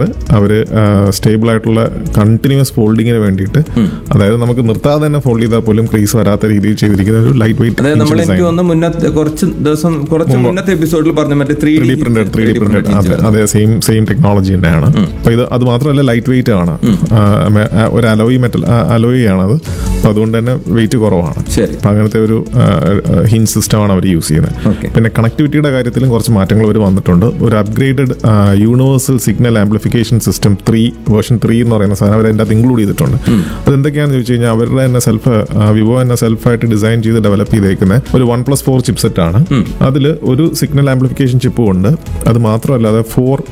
ചെയ്തിട്ടുണ്ട് അവർ. സ്റ്റേബിൾ ആയിട്ടുള്ള കണ്ടിന്യൂസ് ഫോൾഡിങ്ങിന് വേണ്ടിയിട്ട്, അതായത് നമുക്ക് നിർത്താതെ തന്നെ ഫോൾഡ് ചെയ്താൽ പോലും ക്രീസ് വരാത്ത രീതിയിൽ ചെയ്തിരിക്കുന്ന ഒരു ലൈറ്റ് വെയിറ്റ്. മുന്നത്തെ എപ്പിസോഡിൽ പറഞ്ഞ മറ്റേ 3D പ്രിന്റഡ് അതെ സെയിം ടെക്നോളജി തന്നെയാണ്. അപ്പൊ അത് മാത്രമല്ല ലൈറ്റ് വെയിറ്റ് ആണ്, ഒരു അലോയി ആണത്. അപ്പൊ അതുകൊണ്ട് തന്നെ വെയിറ്റ് കുറവാണ്. അപ്പൊ അങ്ങനത്തെ ഒരു ഹിഞ്ച് സിസ്റ്റമാണ് അവർ യൂസ് ചെയ്യുന്നത്. പിന്നെ കണക്ടിവിറ്റിയുടെ കാര്യത്തിലും കുറച്ച് മാറ്റങ്ങൾ അവർ വന്നിട്ടുണ്ട്. ഒരു upgraded universal signal amplification system version 3 എന്ന് പറയുന്ന സാധനം അവർ അതിൻ്റെ അത് ഇൻക്ലൂഡ് ചെയ്തിട്ടുണ്ട്. അതെന്തൊക്കെയാണെന്ന് ചോദിച്ചു കഴിഞ്ഞാൽ അവരുടെ തന്നെ വിവോ തന്നെ സെൽഫായിട്ട് ഡിസൈൻ ചെയ്ത് ഡെവലപ്പ് ചെയ്തേക്കുന്ന ഒരു 1+4 ചിപ്സെറ്റ് ആണ്. അതിൽ ഒരു സിഗ്നൽ ആംപ്ലിഫിക്കേഷൻ ചിപ്പും ഉണ്ട്. അത് മാത്രമല്ലാതെ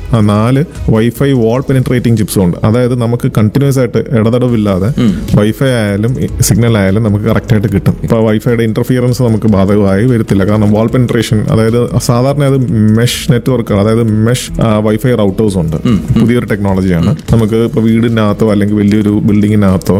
4 വൈഫൈ വാൾ പെനിട്രേറ്റിംഗ് ചിപ്സും ഉണ്ട്. അതായത് നമുക്ക് കണ്ടിന്യൂസ് ആയിട്ട് ഇടതടവില്ലാതെ വൈഫൈ ആയാലും സിഗ്നൽ ആയാലും നമുക്ക് കറക്റ്റ് ആയിട്ട് കിട്ടും. ഇപ്പൊ വൈഫൈയുടെ ഇന്റർഫിയറൻസ് നമുക്ക് ബാധകമായി വരത്തില്ല. കാരണം വാൾ പെനിട്രേഷൻ, അതായത് സാധാരണ അത് മെഷ് നെറ്റ്വർക്ക്, അതായത് മെഷ് വൈഫൈ റൗട്ടേഴ്സ് ഉണ്ട്. പുതിയൊരു ടെക്നോളജിയാണ്. നമുക്ക് ഇപ്പൊ വീടിനകത്തോ അല്ലെങ്കിൽ വലിയൊരു ബിൽഡിങ്ങിനകത്തോ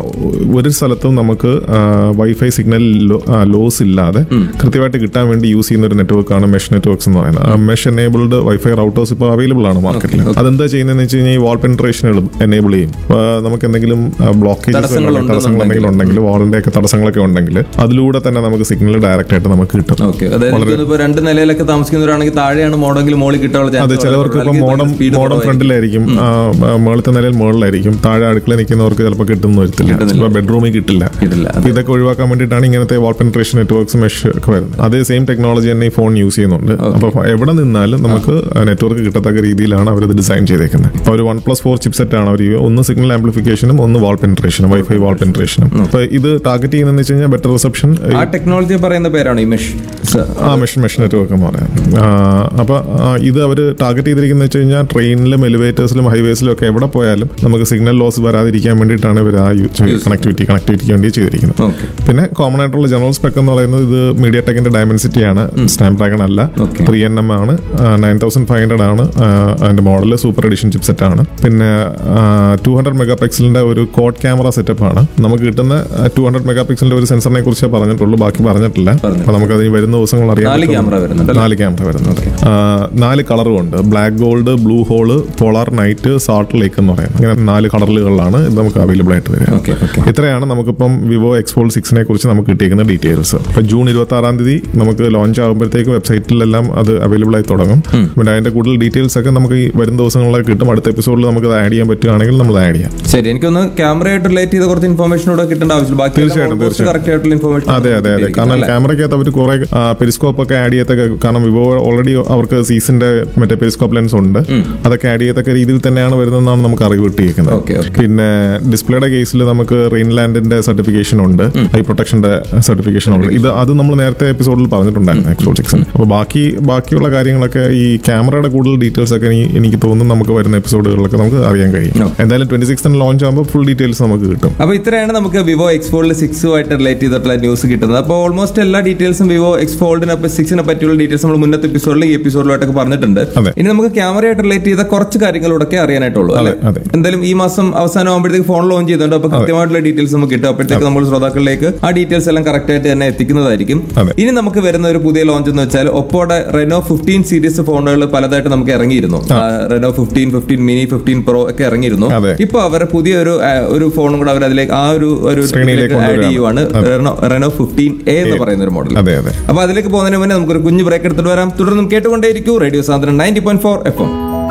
ഒരു സ്ഥലത്തും നമുക്ക് വൈഫൈ സിഗ്നൽ ലോസ് ഇല്ലാതെ കൃത്യമായിട്ട് കിട്ടാൻ വേണ്ടി യൂസ് ചെയ്യുന്ന ഒരു നെറ്റ്വർക്കാണ് മെഷ് നെറ്റ്വർക്ക്സ് എന്ന് പറയുന്നത്. മെഷ് എനേബിൾഡ് വൈഫൈ റൗട്ടേഴ്സ് ഇപ്പോൾ അവൈലബിൾ ആണ് മാർക്കറ്റിൽ. അതെന്താ ചെയ്യുന്നതെന്ന് വെച്ച് കഴിഞ്ഞാൽ ഈ വാൾ പെനിട്രേഷൻ എനേബിൾ ചെയ്യും. നമുക്ക് എന്തെങ്കിലും ബ്ലോക്കേജസ് തടസ്സങ്ങൾ എന്തെങ്കിലും ഉണ്ടെങ്കിൽ, വാളിന്റെ ഒക്കെ തടസ്സങ്ങളൊക്കെ ഉണ്ടെങ്കിൽ അതിലൂടെ തന്നെ നമുക്ക് സിഗ്നൽ ഡയറക്റ്റ് ആയിട്ട് നമുക്ക് കിട്ടും. രണ്ട് നിലയിലൊക്കെ താമസിക്കുന്നവരാണെങ്കിൽ താഴെയാണ് മോഡെങ്കിൽ മോളിൽ കിട്ടാനുള്ള. അതെ, ചിലവർക്ക് ഇപ്പൊ മോഡം ഫ്രണ്ടിലായിരിക്കും, മുകളിലത്തെ നിലയിൽ മുകളിലായിരിക്കും, താഴെ അടുക്കള നിൽക്കുന്നവർക്ക് ചിലപ്പോൾ കിട്ടുന്ന വരത്തില്ല, ചിലപ്പോൾ ബെഡ്റൂമിൽ കിട്ടില്ല. ഇതൊക്കെ ഒഴിവാക്കാൻ വേണ്ടിയിട്ടാണ് ഇങ്ങനത്തെ വാൾ പെനിട്രേഷൻ നെറ്റ്വർക്ക്സ് മെഷ് ഒക്കെ വരുന്നത്. അതേ സെയിം ടെക്നോളജി തന്നെ ഈ ഫോൺ യൂസ് ചെയ്യുന്നുണ്ട്. അപ്പൊ എവിടെ നിന്നാലും നമുക്ക് നെറ്റ്വർക്ക് കിട്ടത്തക്ക രീതിയിലാണ് അവരത് ഡിസൈൻ ചെയ്തേക്കുന്നത്. അപ്പൊ ഒരു 1+4 ചിപ്സെറ്റ് ആണ് അവർ. ഒന്ന് സിഗ്നൽ ആംപ്ലിഫിക്കേഷനും ഒന്ന് വാൾ പെനിട്രേഷനും, വൈഫൈ വാൾ പെനിട്രേഷനും. അപ്പൊ ഇത് ടാർഗറ്റ് ചെയ്യുന്നതെന്ന് വെച്ച് കഴിഞ്ഞാൽ ബെറ്റർ റിസപ്ഷൻ. ആ ടെക്നോളജി പറയുന്ന പേരാണ് ഈ മെഷ് നെറ്റ്വർക്ക് എന്ന് പറയാം. അപ്പൊ ഇത് അവർ ടാർഗറ്റ് ചെയ്തിരിക്കുന്നത് വെച്ച് കഴിഞ്ഞാൽ ട്രെയിനിലും എലിവേറ്റേഴ്സിലും ഹൈവേസിലും ഒക്കെ എവിടെ പോയാലും നമുക്ക് സിഗ്നൽ ലോസ് വരാതിരിക്കാൻ വേണ്ടിയിട്ടാണ് ഇവർ ആ കണക്ടിവിറ്റിക്ക് വേണ്ടി ചെയ്തിരിക്കുന്നത്. പിന്നെ കോമൺ ആയിട്ടുള്ള ജനറൽ സ്പെക് എന്ന് പറയുന്നത് ഇത് മീഡിയടെക്കിന്റെ ഡയമൻസിറ്റി ആണ്, സ്നാപ്ഡ്രാഗൺ അല്ല. 3nm ആണ്, 9500 ആണ് അതിന്റെ മോഡൽ. സൂപ്പർ എഡിഷൻ ചിപ്സെറ്റ് ആണ്. പിന്നെ 200 മെഗാ പിക്സലിന്റെ ഒരു കോഡ് ക്യാമറ സെറ്റപ്പ് ആണ്. നമുക്ക് കിട്ടുന്ന 200 മെഗാ പിക്സലിന്റെ ഒരു സെൻസറിനെ കുറിച്ച് പറഞ്ഞിട്ടുള്ളൂ, ബാക്കി പറഞ്ഞിട്ടില്ല. അപ്പൊ നമുക്ക് അതിന് വരുന്ന ദിവസങ്ങൾ അറിയാം. 4 ക്യാമറ വരുന്നത്, 4 കളറും ഉണ്ട്. Black gold, blue hall, polar night, salt ലേക്ക് എന്ന് പറയുന്നത്. ഇങ്ങനെ 4 കളറുകളിലാണ് ഇത് നമുക്ക് അവൈലബിൾ ആയിട്ട് വരിക. ഇത്രയാണ് നമുക്കിപ്പം വിവോ X-Fold 6നെ കുറിച്ച് നമുക്ക് കിട്ടിയിരിക്കുന്ന ഡീറ്റെയിൽസ്. ഇപ്പൊ ജൂൺ 26 നമുക്ക് ലോഞ്ച് ആകുമ്പോഴത്തേക്ക് വെബ്സൈറ്റിലെല്ലാം അത് അവൈലബിൾ ആയി തുടങ്ങും. പിന്നെ അതിന്റെ കൂടുതൽ ഡീറ്റെയിൽസ് ഒക്കെ നമുക്ക് ഈ വരും ദിവസങ്ങളിലൊക്കെ കിട്ടും. അടുത്ത എപ്പിസോഡിൽ നമുക്ക് ആഡ് ചെയ്യാൻ പറ്റുകയാണെങ്കിൽ നമ്മൾ ആഡ് ചെയ്യാം. ശരി, എനിക്കൊന്ന് ക്യാമറയായിട്ട് റിലേറ്റ് ചെയ്ത കുറച്ച് ഇൻഫോർമേഷൻ കൂടെ കിട്ടേണ്ട ആവശ്യമില്ല. തീർച്ചയായിട്ടും. അതെ. കാരണം ക്യാമറയ്ക്കകത്ത് അവർ കുറെ പെരിസ്കോപ്പ് ഒക്കെ ആഡ് ചെയ്യത്തക്ക, കാരണം വിവോ ഓൾറെഡി അവർക്ക് സീസിന്റെ മറ്റേ പെരിസ്കോപ്പ് ലെൻസ് ഉണ്ട്, അതൊക്കെ ആഡ് ചെയ്യത്തക്ക രീതിയിൽ തന്നെയാണ് വരുന്നതെന്നാണ് നമുക്ക് അറിവ് കിട്ടിയിരിക്കുന്നത്. പിന്നെ ഡിസ്പ്ലേയുടെ കേസിൽ നമുക്ക് റെയിൻലാൻഡിന്റെ സർട്ടിഫിക്കേഷൻ ഉണ്ട്, ഹൈ പ്രൊട്ടക്ഷന്റെ സർട്ടിഫിക്കേഷൻ ഉണ്ട്. അത് നമ്മൾ നേരത്തെ എപ്പിസോഡിൽ പറഞ്ഞിട്ടുണ്ടായിരുന്നു X-Fold 6. അപ്പോൾ ബാക്കിയുള്ള കാര്യങ്ങളൊക്കെ ഈ ക്യാമറയുടെ കൂടുതൽ ഡീറ്റെയിൽസ് ഒക്കെ എനിക്ക് തോന്നുന്നു നമുക്ക് വരുന്ന എപ്പിസോഡുകളിലൊക്കെ നമുക്ക് അറിയാൻ കഴിയും. എന്തായാലും 26 ലോഞ്ച് ആകുമ്പോൾ ഫുൾ ഡീറ്റെയിൽസ് നമുക്ക് കിട്ടും. അപ്പോൾ ഇത്രയാണ് നമുക്ക് വിവോ X-Fold 6 റിലേറ്റ് ചെയ്തിട്ടുള്ള ന്യൂസ് കിട്ടുന്നത്. അപ്പോൾ ഓൾമോസ്റ്റ് എല്ലാ ഡീറ്റെയിൽസും വിവോ X-Fold 6 പറ്റിയുള്ള ഡീറ്റെയിൽസ് നമ്മൾ മുന്നത്തെ എപ്പിസോഡിൽ ഈ എപ്പിസോഡിലായിട്ടൊക്കെ പറഞ്ഞിട്ടുണ്ട്. ഇനി നമുക്ക് ക്യാമറയായിട്ട് റിലേറ്റ് ചെയ്ത കുറച്ച് കാര്യങ്ങളോടൊക്കെ അറിയാനായിട്ടുള്ളൂ. എന്തായാലും ഈ മാസം അവസാനം ആകുമ്പോഴത്തേക്ക് ഫോൺ ലോഞ്ച് ചെയ്തിട്ടുണ്ട്. അപ്പോൾ കൃത്യമായിട്ടുള്ള ഡീറ്റെയിൽസ് നമുക്ക് കിട്ടും. അപ്പോഴത്തേക്ക് നമ്മൾ ശ്രോതാക്കളിലേക്ക് ആ ഡീറ്റെയിൽസ് എല്ലാം കറക്റ്റ് ആയിട്ട് തന്നെ എത്തിക്കുന്നതായിരിക്കും. ഇനി നമുക്ക് വരുന്ന ഒരു പുതിയ ലോഞ്ച് എന്ന് വെച്ചാൽ ഒപ്പോയുടെ Reno 15 സീരീസ് ഫോണുകൾ പലതായിട്ട് നമുക്ക് ഇറങ്ങിയിരുന്നു. Reno 15, 15 മിനി, 15 Pro ഒക്കെ ഇറങ്ങിയിരുന്നു. ഇപ്പൊ അവരുടെ പുതിയ ഒരു ഫോണും കൂടെ അവർ അതിലേക്ക് ആ ഒരു ആഡ് ചെയ്യുവാണ്, Reno 15A എന്ന് പറയുന്ന ഒരു മോഡൽ. അപ്പൊ അതിലേക്ക് പോകുന്നതിന് മുന്നേ നമുക്കൊരു കുഞ്ഞു ബ്രേക്ക് എടുത്തിട്ട് വരാം. തുടർന്നും കേട്ടുകൊണ്ടേയിരിക്കും റേഡിയോ സാന്ദ്രൻ 90.4 FM.